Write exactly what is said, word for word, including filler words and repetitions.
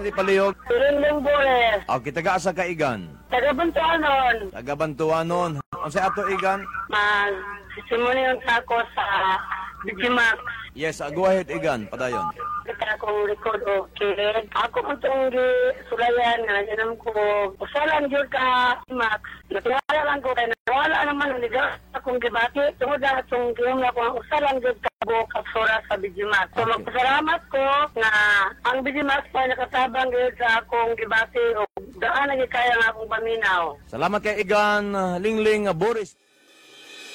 di palihog. Turing Bores. Okay, taga-asa ka, Igan? Taga-Bantuanon. Taga-Bantuanon. Ang sa ato, Igan? Mag-sisimuni ako sa Digimax. Yes, uh, go ahead, Igan. Padayon. Kita akong record o kid. Ako mo itong sulayan na nandiyan ko. Usalan yun ka, Max. Natingala lang ko kaya nawala naman ang liga akong gibati. Tungod na itong giyong na kung usalan yun ka buo kapsura sa Digimax. So Okay. magpasalamat ko na ang Digimax pa nakatabang yun sa akong gibati o daan na kaya nga akong paminaw. Salamat kay Igan, uh, Lingling uh, Boris.